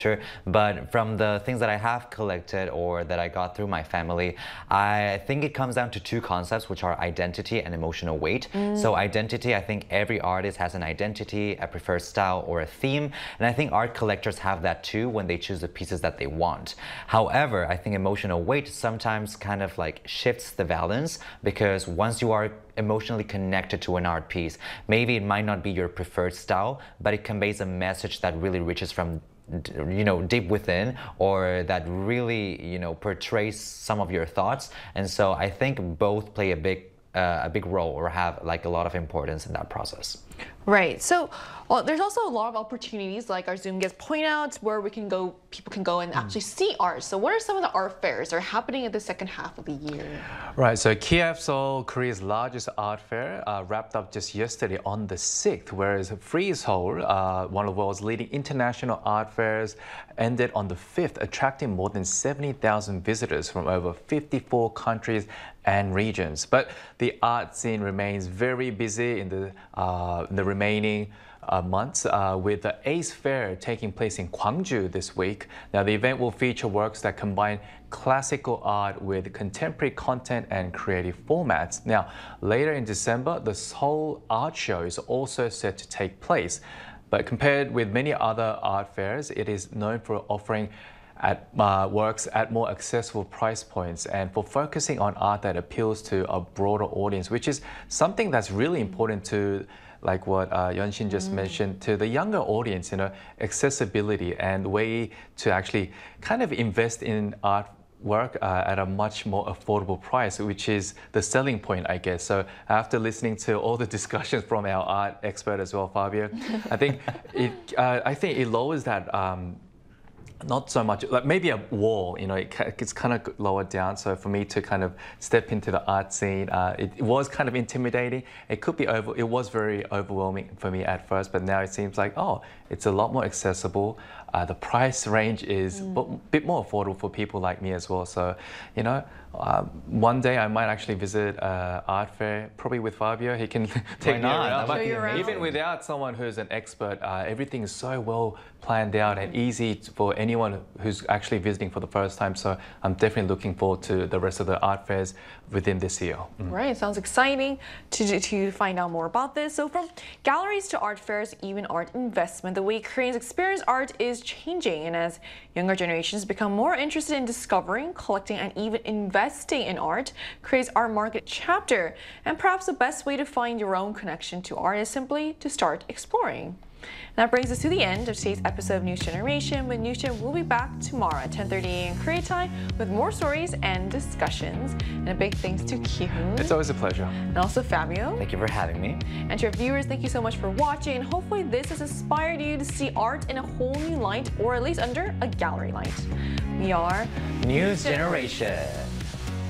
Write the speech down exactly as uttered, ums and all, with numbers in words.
But from the things that I have collected or that I got through my family, I think it comes down to two concepts, which are identity and emotional weight. Mm. So identity, I think every artist has an identity, a preferred style or a theme. And I think art collectors have that too when they choose the pieces that they want. However, I think emotional weight sometimes kind of like shifts the balance, because once you are emotionally connected to an art piece, maybe it might not be your preferred style, but it conveys a message that really reaches from you know deep within, or that really you know portrays some of your thoughts. And so I think both play a big uh, a big role, or have like a lot of importance in that process. Right. So well, there's also a lot of opportunities, like our Zoom guests point out, where we can go, people can go and actually see art. So what are some of the art fairs that are happening in the second half of the year? Right. So Kiev, Seoul, Korea's largest art fair, uh, wrapped up just yesterday on the sixth, whereas Frieze Seoul, uh, one of the world's leading international art fairs, ended on the fifth, attracting more than seventy thousand visitors from over fifty-four countries and regions. But the art scene remains very busy in the, uh, in the remaining Uh, months, uh, with the ACE Fair taking place in Gwangju this week. Now, the event will feature works that combine classical art with contemporary content and creative formats. Now, later in December, the Seoul Art Show is also set to take place. But compared with many other art fairs, it is known for offering at uh, works at more accessible price points, and for focusing on art that appeals to a broader audience, which is something that's really important to, like what uh, Yeon-shin just mm. mentioned, to the younger audience, you know, accessibility and way to actually kind of invest in artwork uh, at a much more affordable price, which is the selling point, I guess. So after listening to all the discussions from our art expert as well, Fabio, I think it, uh, I think it lowers that. Um, Not so much, like maybe a wall, you know, it, it's kind of lowered down. So for me to kind of step into the art scene, uh, it, it was kind of intimidating. It could be over, it was very overwhelming for me at first, but now it seems like, oh, it's a lot more accessible. Uh, the price range is mm. a bit more affordable for people like me as well. So, you know, uh, one day I might actually visit uh, art fair, probably with Fabio. He can take me around. But around. Even without someone who's an expert, uh, everything is so well planned out and easy for anyone who's actually visiting for the first time. So I'm definitely looking forward to the rest of the art fairs within this year. Mm. Right, sounds exciting to, to find out more about this. So from galleries to art fairs, even art investment, the way Koreans experience art is changing. And as younger generations become more interested in discovering, collecting, and even investing in art, Korea's art market chapter. And perhaps the best way to find your own connection to art is simply to start exploring. And that brings us to the end of today's episode of News Generation. With News Gen, we'll be back tomorrow at ten thirty a m Korea time with more stories and discussions. And a big thanks to Ki-hoon. It's always a pleasure. And also Fabio. Thank you for having me. And to our viewers, thank you so much for watching. And hopefully this has inspired you to see art in a whole new light, or at least under a gallery light. We are News Generation.